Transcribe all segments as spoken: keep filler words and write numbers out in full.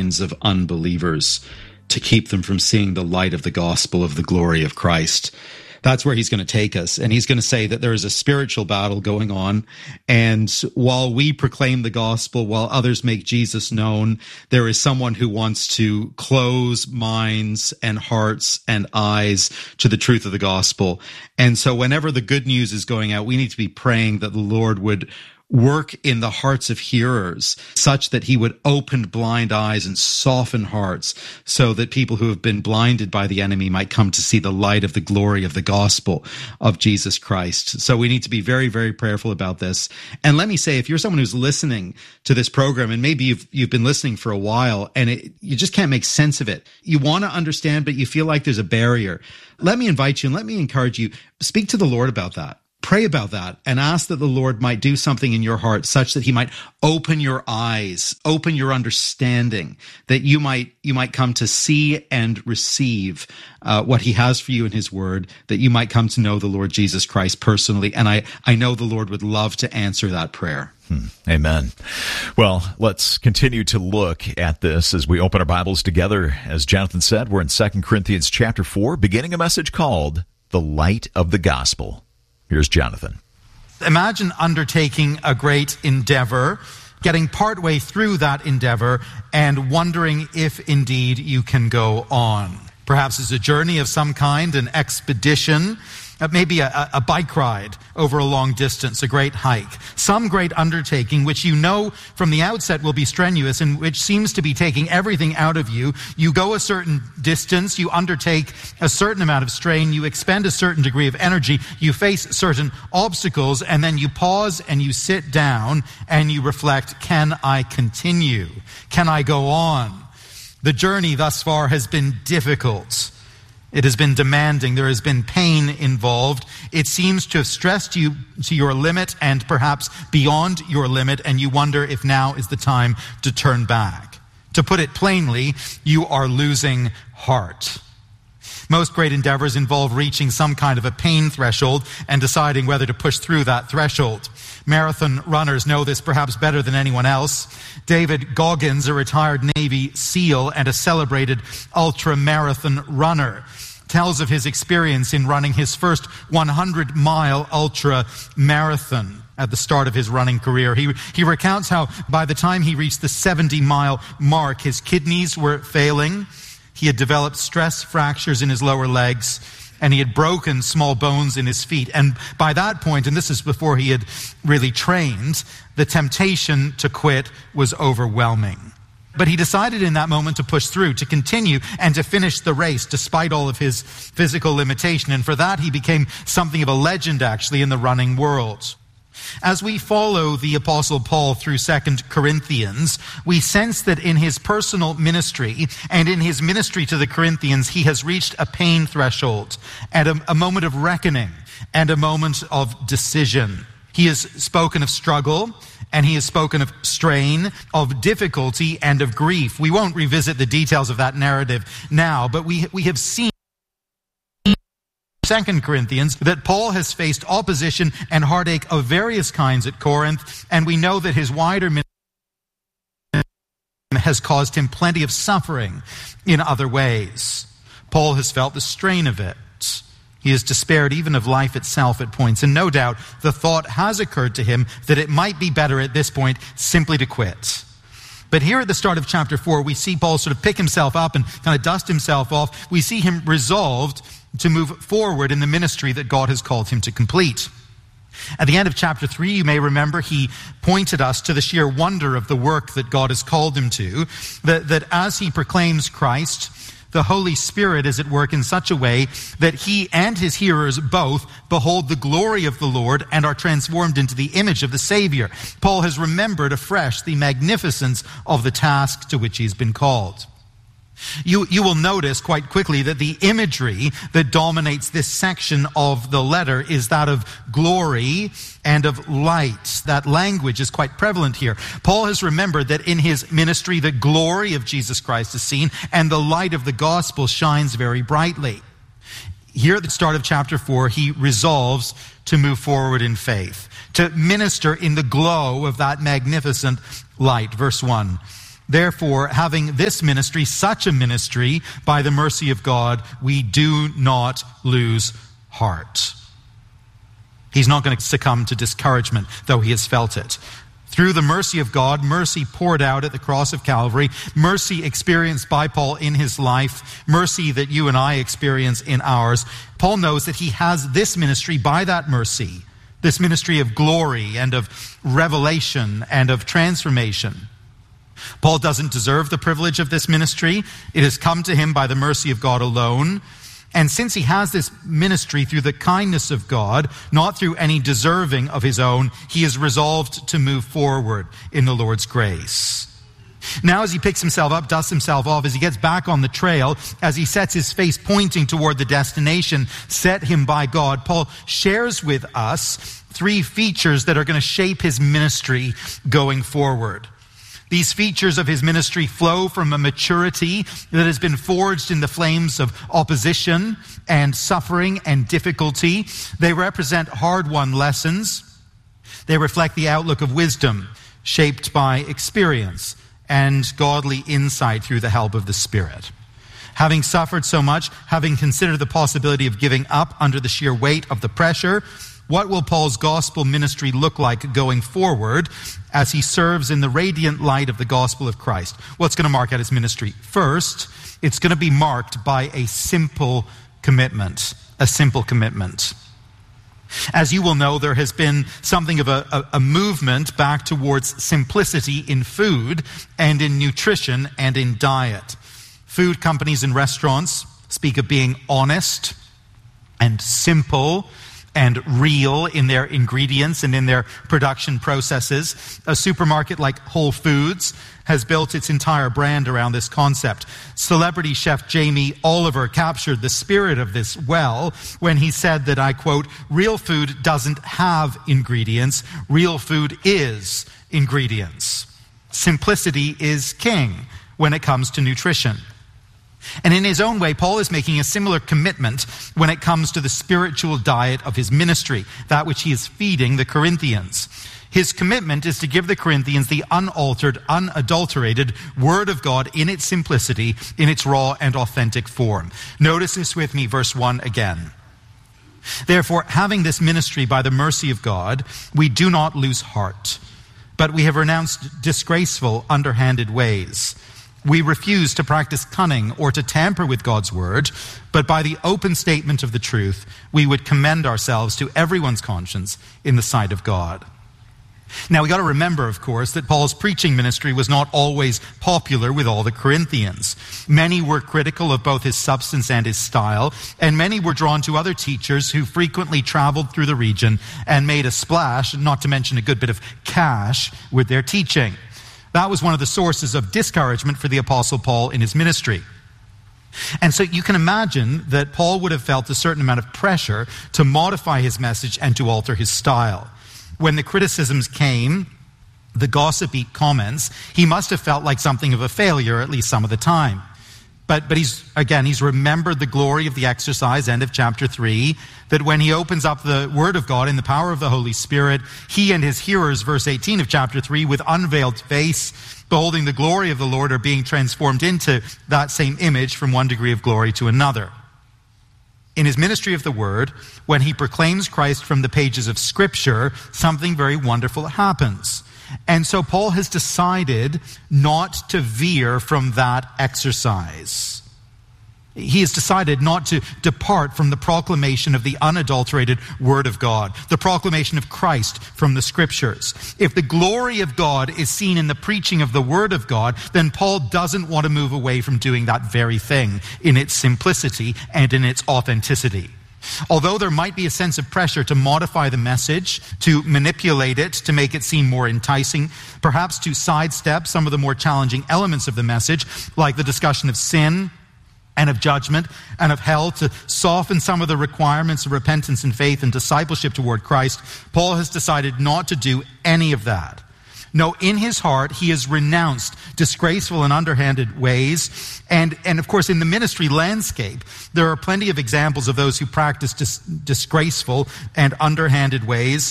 minds of unbelievers to keep them from seeing the light of the gospel of the glory of Christ. That's where he's going to take us. And he's going to say that there is a spiritual battle going on. And while we proclaim the gospel, while others make Jesus known, there is someone who wants to close minds and hearts and eyes to the truth of the gospel. And so whenever the good news is going out, we need to be praying that the Lord would work in the hearts of hearers such that he would open blind eyes and soften hearts so that people who have been blinded by the enemy might come to see the light of the glory of the gospel of Jesus Christ. So we need to be very, very prayerful about this. And let me say, if you're someone who's listening to this program, and maybe you've, you've been listening for a while and it, you just can't make sense of it, you want to understand, but you feel like there's a barrier, let me invite you and let me encourage you, speak to the Lord about that. Pray about that and ask that the Lord might do something in your heart such that he might open your eyes, open your understanding, that you might you might come to see and receive uh, what he has for you in his word, that you might come to know the Lord Jesus Christ personally. And I, I know the Lord would love to answer that prayer. Hmm. Amen. Well, let's continue to look at this as we open our Bibles together. As Jonathan said, we're in Second Corinthians chapter four, beginning a message called The Light of the Gospel. Here's Jonathan. Imagine undertaking a great endeavor, getting partway through that endeavor, and wondering if indeed you can go on. Perhaps it's a journey of some kind, an expedition, maybe a, a bike ride over a long distance, a great hike, some great undertaking which you know from the outset will be strenuous and which seems to be taking everything out of you. You go a certain distance, you undertake a certain amount of strain, you expend a certain degree of energy, you face certain obstacles, and then you pause and you sit down and you reflect, can I continue? Can I go on? The journey thus far has been difficult. It has been demanding. There has been pain involved. It seems to have stressed you to your limit and perhaps beyond your limit, and you wonder if now is the time to turn back. To put it plainly, you are losing heart. Most great endeavors involve reaching some kind of a pain threshold and deciding whether to push through that threshold. Marathon runners know this perhaps better than anyone else. David Goggins, a retired Navy SEAL and a celebrated ultra-marathon runner, tells of his experience in running his first one hundred mile ultra marathon at the start of his running career. He, he recounts how by the time he reached the seventy mile mark, his kidneys were failing. He had developed stress fractures in his lower legs, and he had broken small bones in his feet. And by that point, and this is before he had really trained, the temptation to quit was overwhelming. But he decided in that moment to push through, to continue, and to finish the race despite all of his physical limitation. And for that, he became something of a legend, actually, in the running world. As we follow the Apostle Paul through Second Corinthians, we sense that in his personal ministry and in his ministry to the Corinthians, he has reached a pain threshold and a, a moment of reckoning and a moment of decision. He has spoken of struggle, and he has spoken of strain, of difficulty, and of grief. We won't revisit the details of that narrative now, but we we have seen in Second Corinthians that Paul has faced opposition and heartache of various kinds at Corinth, and we know that his wider ministry has caused him plenty of suffering in other ways. Paul has felt the strain of it. He has despaired even of life itself at points, and no doubt the thought has occurred to him that it might be better at this point simply to quit. But here at the start of chapter four, we see Paul sort of pick himself up and kind of dust himself off. We see him resolved to move forward in the ministry that God has called him to complete. At the end of chapter three, you may remember, he pointed us to the sheer wonder of the work that God has called him to, that, that as he proclaims Christ, the Holy Spirit is at work in such a way that he and his hearers both behold the glory of the Lord and are transformed into the image of the Savior. Paul has remembered afresh the magnificence of the task to which he's been called. You, you will notice quite quickly that the imagery that dominates this section of the letter is that of glory and of light. That language is quite prevalent here. Paul has remembered that in his ministry, the glory of Jesus Christ is seen and the light of the gospel shines very brightly. Here at the start of chapter four, he resolves to move forward in faith, to minister in the glow of that magnificent light. Verse one, Therefore, having this ministry, such a ministry, by the mercy of God, we do not lose heart. He's not going to succumb to discouragement, though he has felt it. Through the mercy of God, mercy poured out at the cross of Calvary, mercy experienced by Paul in his life, mercy that you and I experience in ours. Paul knows that he has this ministry by that mercy, this ministry of glory and of revelation and of transformation. Paul doesn't deserve the privilege of this ministry. It has come to him by the mercy of God alone. And since he has this ministry through the kindness of God, not through any deserving of his own, he is resolved to move forward in the Lord's grace. Now as he picks himself up, dusts himself off, as he gets back on the trail, as he sets his face pointing toward the destination set him by God, Paul shares with us three features that are going to shape his ministry going forward. These features of his ministry flow from a maturity that has been forged in the flames of opposition and suffering and difficulty. They represent hard-won lessons. They reflect the outlook of wisdom shaped by experience and godly insight through the help of the Spirit. Having suffered so much, having considered the possibility of giving up under the sheer weight of the pressure, what will Paul's gospel ministry look like going forward as he serves in the radiant light of the gospel of Christ? What's going to mark out his ministry? First, it's going to be marked by a simple commitment. A simple commitment. As you will know, there has been something of a, a, a movement back towards simplicity in food and in nutrition and in diet. Food companies and restaurants speak of being honest and simple and real in their ingredients and in their production processes. A supermarket like Whole Foods has built its entire brand around this concept. Celebrity chef Jamie Oliver captured the spirit of this well when he said that, I quote, "Real food doesn't have ingredients. Real food is ingredients." Simplicity is king when it comes to nutrition. And in his own way, Paul is making a similar commitment when it comes to the spiritual diet of his ministry, that which he is feeding the Corinthians. His commitment is to give the Corinthians the unaltered, unadulterated Word of God in its simplicity, in its raw and authentic form. Notice this with me, verse one again. Therefore, having this ministry by the mercy of God, we do not lose heart, but we have renounced disgraceful, underhanded ways. We refuse to practice cunning or to tamper with God's word, but by the open statement of the truth, we would commend ourselves to everyone's conscience in the sight of God. Now, we got to remember, of course, that Paul's preaching ministry was not always popular with all the Corinthians. Many were critical of both his substance and his style, and many were drawn to other teachers who frequently traveled through the region and made a splash, not to mention a good bit of cash, with their teaching. That was one of the sources of discouragement for the Apostle Paul in his ministry. And so you can imagine that Paul would have felt a certain amount of pressure to modify his message and to alter his style. When the criticisms came, the gossipy comments, he must have felt like something of a failure at least some of the time. But but he's, again, he's remembered the glory of the exercise, end of chapter three, that when he opens up the Word of God in the power of the Holy Spirit, he and his hearers, verse eighteen of chapter three, with unveiled face, beholding the glory of the Lord, are being transformed into that same image from one degree of glory to another. In his ministry of the Word, when he proclaims Christ from the pages of Scripture, something very wonderful happens. And so Paul has decided not to veer from that exercise. He has decided not to depart from the proclamation of the unadulterated Word of God, the proclamation of Christ from the Scriptures. If the glory of God is seen in the preaching of the Word of God, then Paul doesn't want to move away from doing that very thing in its simplicity and in its authenticity. Although there might be a sense of pressure to modify the message, to manipulate it, to make it seem more enticing, perhaps to sidestep some of the more challenging elements of the message, like the discussion of sin and of judgment and of hell, to soften some of the requirements of repentance and faith and discipleship toward Christ, Paul has decided not to do any of that. No, in his heart, he has renounced disgraceful and underhanded ways. And, and of course, in the ministry landscape, there are plenty of examples of those who practice dis- disgraceful and underhanded ways.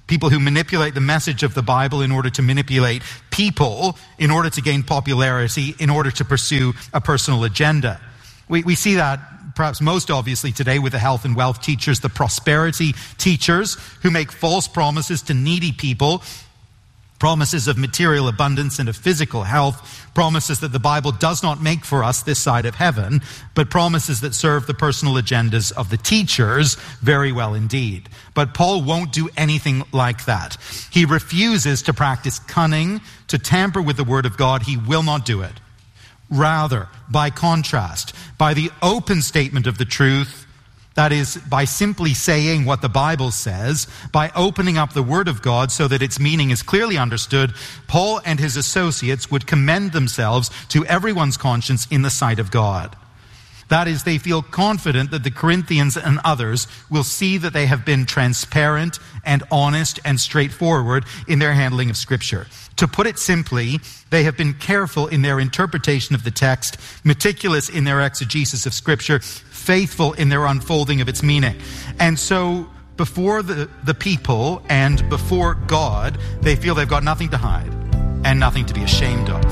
people who manipulate the message of the Bible in order to manipulate people, in order to gain popularity, in order to pursue a personal agenda. We, we see that perhaps most obviously today with the health and wealth teachers, the prosperity teachers who make false promises to needy people, promises of material abundance and of physical health, promises that the Bible does not make for us this side of heaven, but promises that serve the personal agendas of the teachers very well indeed. But Paul won't do anything like that. He refuses to practice cunning, to tamper with the Word of God. He will not do it. Rather, by contrast, by the open statement of the truth, that is, by simply saying what the Bible says, by opening up the Word of God so that its meaning is clearly understood, Paul and his associates would commend themselves to everyone's conscience in the sight of God. That is, they feel confident that the Corinthians and others will see that they have been transparent and honest and straightforward in their handling of Scripture. To put it simply, they have been careful in their interpretation of the text, meticulous in their exegesis of Scripture, faithful in their unfolding of its meaning. And so, before the, the people and before God, they feel they've got nothing to hide and nothing to be ashamed of.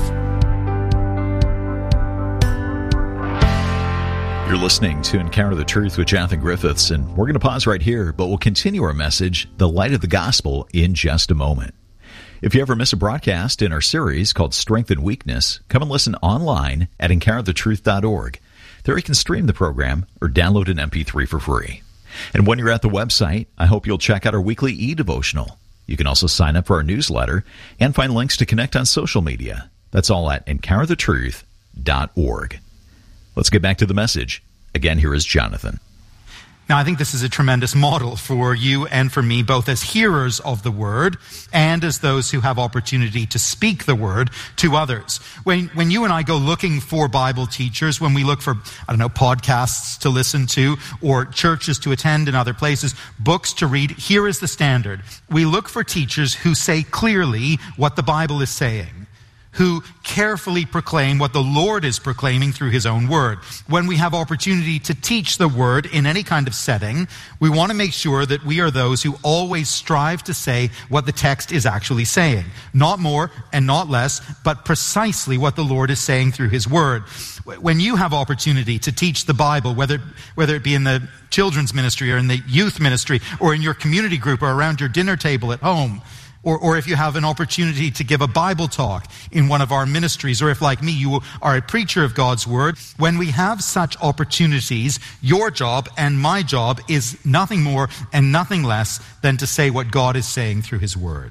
You're listening to Encounter the Truth with Jonathan Griffiths, and we're going to pause right here, but we'll continue our message, The Light of the Gospel, in just a moment. If you ever miss a broadcast in our series called Strength and Weakness, come and listen online at encounter the truth dot org. There you can stream the program or download an M P three for free. And when you're at the website, I hope you'll check out our weekly e-devotional. You can also sign up for our newsletter and find links to connect on social media. That's all at encounter the truth dot org. Let's get back to the message. Again, here is Jonathan. Now, I think this is a tremendous model for you and for me, both as hearers of the Word and as those who have opportunity to speak the Word to others. When, when you and I go looking for Bible teachers, when we look for, I don't know, podcasts to listen to or churches to attend in other places, books to read, here is the standard. We look for teachers who say clearly what the Bible is saying, who carefully proclaim what the Lord is proclaiming through His own Word. When we have opportunity to teach the Word in any kind of setting, we want to make sure that we are those who always strive to say what the text is actually saying. Not more and not less, but precisely what the Lord is saying through His Word. When you have opportunity to teach the Bible, whether, whether it be in the children's ministry or in the youth ministry or in your community group or around your dinner table at home, Or, or if you have an opportunity to give a Bible talk in one of our ministries, or if, like me, you are a preacher of God's Word, when we have such opportunities, your job and my job is nothing more and nothing less than to say what God is saying through His Word.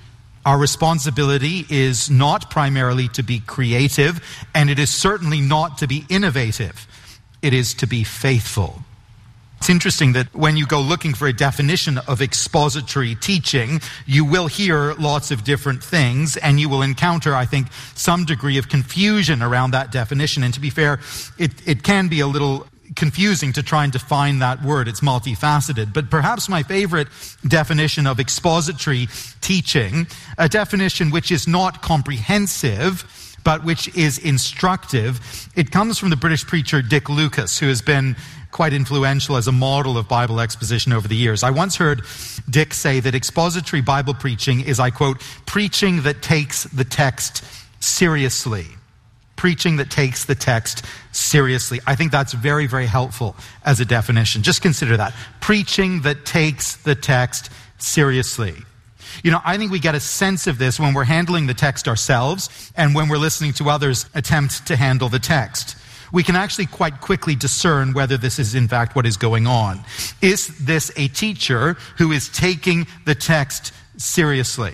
Our responsibility is not primarily to be creative, and it is certainly not to be innovative. It is to be faithful. It's interesting that when you go looking for a definition of expository teaching, you will hear lots of different things, and you will encounter, I think, some degree of confusion around that definition. And to be fair, it, it can be a little confusing to try and define that word. It's multifaceted. But perhaps my favorite definition of expository teaching, a definition which is not comprehensive, but which is instructive, it comes from the British preacher Dick Lucas, who has been quite influential as a model of Bible exposition over the years. I once heard Dick say that expository Bible preaching is, I quote, preaching that takes the text seriously. Preaching that takes the text seriously. I think that's very, very helpful as a definition. Just consider that. Preaching that takes the text seriously. You know, I think we get a sense of this when we're handling the text ourselves and when we're listening to others attempt to handle the text. We can actually quite quickly discern whether this is in fact what is going on. Is this a teacher who is taking the text seriously?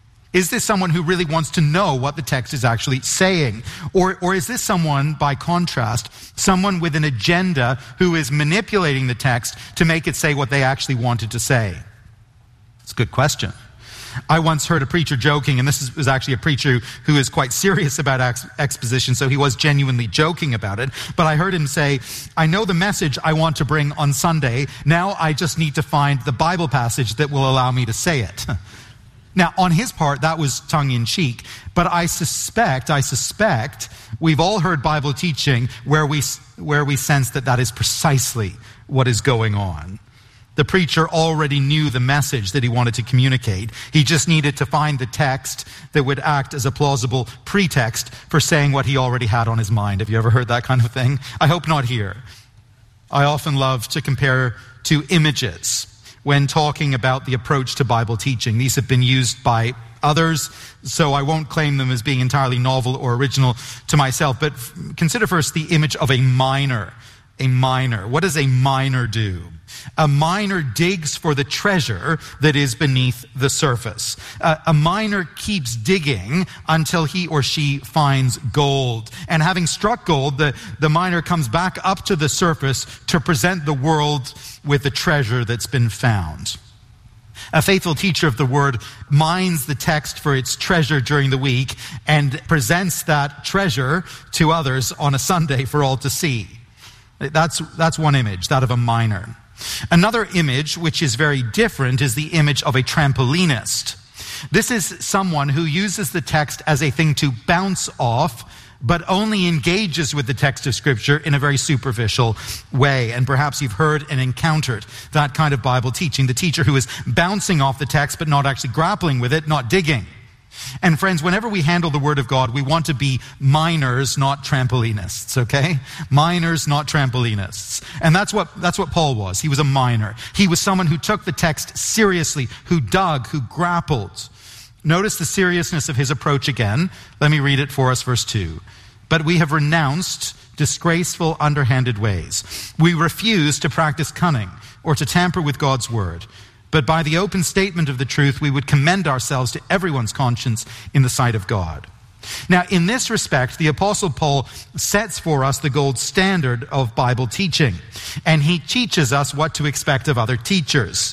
Is this someone who really wants to know what the text is actually saying? Or, or is this someone, by contrast, someone with an agenda who is manipulating the text to make it say what they actually wanted to say? It's a good question. I once heard a preacher joking, and this is, was actually a preacher who is quite serious about ex- exposition, so he was genuinely joking about it. But I heard him say, I know the message I want to bring on Sunday. Now I just need to find the Bible passage that will allow me to say it. Now, on his part, that was tongue-in-cheek. But I suspect, I suspect, we've all heard Bible teaching where we, where we sense that that is precisely what is going on. The preacher already knew the message that he wanted to communicate. He just needed to find the text that would act as a plausible pretext for saying what he already had on his mind. Have you ever heard that kind of thing? I hope not here. I often love to compare two images when talking about the approach to Bible teaching. These have been used by others, so I won't claim them as being entirely novel or original to myself. But f- consider first the image of a miner. A miner. What does a miner do? A miner digs for the treasure that is beneath the surface. Uh, a miner keeps digging until he or she finds gold. And having struck gold, the, the miner comes back up to the surface to present the world with the treasure that's been found. A faithful teacher of the word mines the text for its treasure during the week and presents that treasure to others on a Sunday for all to see. That's, that's one image, that of a miner. Another image, which is very different, is the image of a trampolinist. This is someone who uses the text as a thing to bounce off, but only engages with the text of Scripture in a very superficial way. And perhaps you've heard and encountered that kind of Bible teaching, the teacher who is bouncing off the text, but not actually grappling with it, not digging. And friends, whenever we handle the Word of God, we want to be miners, not trampolinists, okay? Miners, not trampolinists. And that's what, that's what Paul was. He was a miner. He was someone who took the text seriously, who dug, who grappled. Notice the seriousness of his approach again. Let me read it for us, verse two. But we have renounced disgraceful, underhanded ways. We refuse to practice cunning or to tamper with God's Word. But by the open statement of the truth, we would commend ourselves to everyone's conscience in the sight of God. Now, in this respect, the Apostle Paul sets for us the gold standard of Bible teaching, and he teaches us what to expect of other teachers.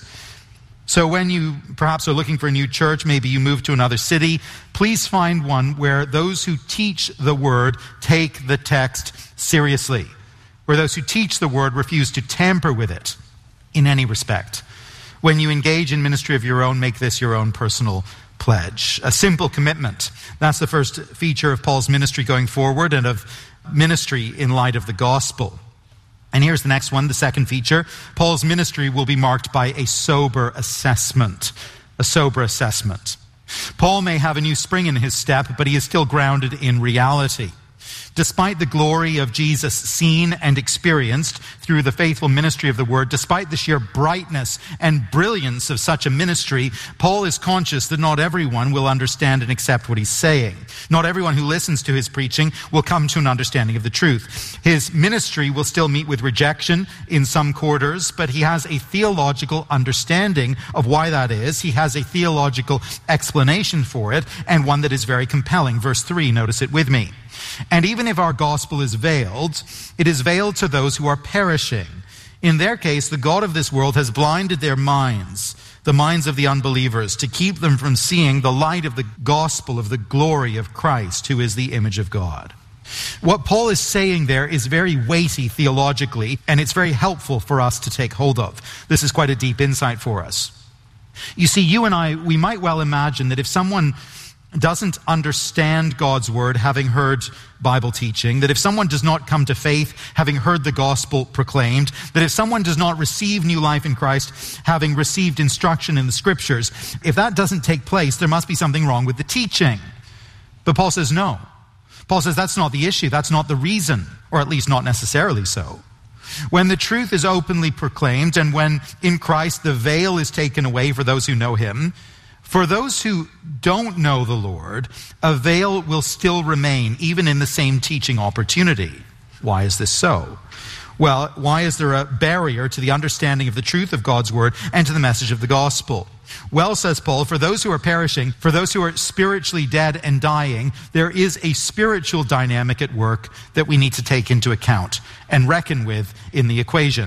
So when you perhaps are looking for a new church, maybe you move to another city, please find one where those who teach the Word take the text seriously, where those who teach the Word refuse to tamper with it in any respect. When you engage in ministry of your own, make this your own personal pledge. A simple commitment. That's the first feature of Paul's ministry going forward and of ministry in light of the gospel. And here's the next one, the second feature. Paul's ministry will be marked by a sober assessment. A sober assessment. Paul may have a new spring in his step, but he is still grounded in reality. Despite the glory of Jesus seen and experienced through the faithful ministry of the Word, despite the sheer brightness and brilliance of such a ministry, Paul is conscious that not everyone will understand and accept what he's saying. Not everyone who listens to his preaching will come to an understanding of the truth. His ministry will still meet with rejection in some quarters, but he has a theological understanding of why that is. He has a theological explanation for it, and one that is very compelling. Verse three, notice it with me. And even if our gospel is veiled, it is veiled to those who are perishing. In their case, the God of this world has blinded their minds, the minds of the unbelievers, to keep them from seeing the light of the gospel of the glory of Christ, who is the image of God. What Paul is saying there is very weighty theologically, and it's very helpful for us to take hold of. This is quite a deep insight for us. You see, you and I, we might well imagine that if someone doesn't understand God's word, having heard Bible teaching, that if someone does not come to faith, having heard the gospel proclaimed, that if someone does not receive new life in Christ, having received instruction in the scriptures, if that doesn't take place, there must be something wrong with the teaching. But Paul says no. Paul says that's not the issue, that's not the reason, or at least not necessarily so. When the truth is openly proclaimed, and when in Christ the veil is taken away for those who know him, for those who don't know the Lord, a veil will still remain, even in the same teaching opportunity. Why is this so? Well, why is there a barrier to the understanding of the truth of God's word and to the message of the gospel? Well, says Paul, for those who are perishing, for those who are spiritually dead and dying, there is a spiritual dynamic at work that we need to take into account and reckon with in the equation.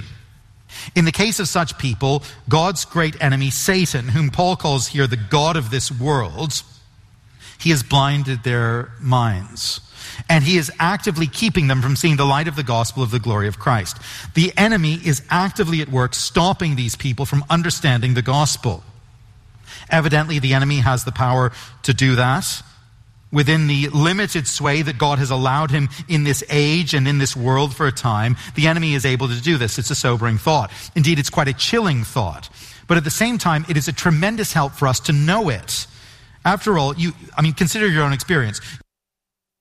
In the case of such people, God's great enemy, Satan, whom Paul calls here the God of this world, he has blinded their minds. And he is actively keeping them from seeing the light of the gospel of the glory of Christ. The enemy is actively at work stopping these people from understanding the gospel. Evidently, the enemy has the power to do that. within the limited sway that God has allowed him in this age and in this world for a time, the enemy is able to do this. It's a sobering thought. Indeed, it's quite a chilling thought. But at the same time, it is a tremendous help for us to know it. After all, you, I mean, consider your own experience.